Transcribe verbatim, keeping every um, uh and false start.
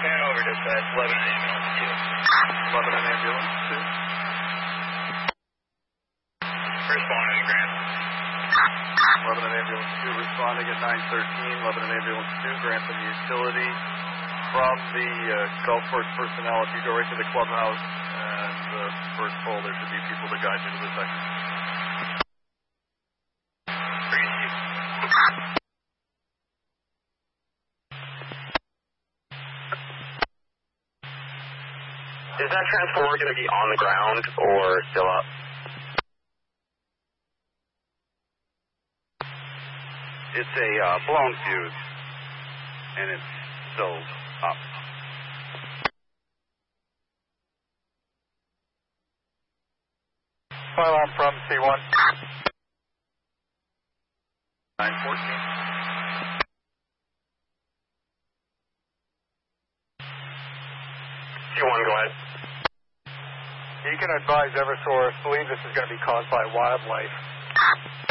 Pan over dispatch, Lebanon ambulance two. Lebanon ambulance two. Responding to Grant. Lebanon ambulance two responding at nine thirteen. Lebanon ambulance two, Grantham Utility. From the uh, Gulf Force personnel, if you go right to the clubhouse and the uh, first pole, there should be people to guide you to the second. Is that transformer going to be on the ground or still up? It's a uh, blown fuse, and it's still up. Fire alarm from C one. nine fourteen. C one, go ahead. You can advise Eversource, believe this is going to be caused by wildlife.